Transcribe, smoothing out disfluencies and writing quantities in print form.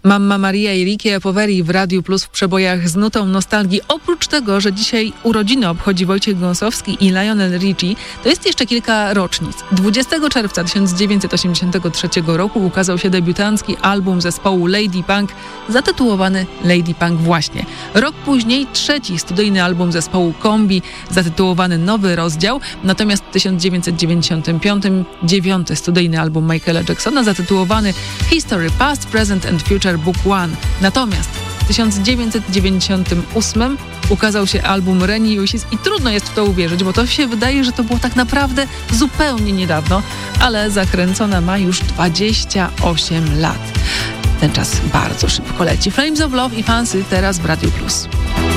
Mamma Maria i Ricky Poveri w Radiu Plus w przebojach z nutą nostalgii. Oprócz tego, że dzisiaj urodziny obchodzi Wojciech Gąsowski i Lionel Richie, to jest jeszcze kilka rocznic. 20 czerwca 1983 roku ukazał się debiutancki album zespołu Lady Punk zatytułowany Lady Punk właśnie. Rok później trzeci studyjny album zespołu Kombi zatytułowany Nowy Rozdział, natomiast w 1995 dziewiąty studyjny album Michaela Jacksona zatytułowany History Past, Present and Future Book One. Natomiast w 1998 ukazał się album Renew i trudno jest w to uwierzyć, bo to się wydaje, że to było tak naprawdę zupełnie niedawno, ale zakręcona ma już 28 lat. Ten czas bardzo szybko leci. Flames of Love i Fancy teraz w Radiu Plus.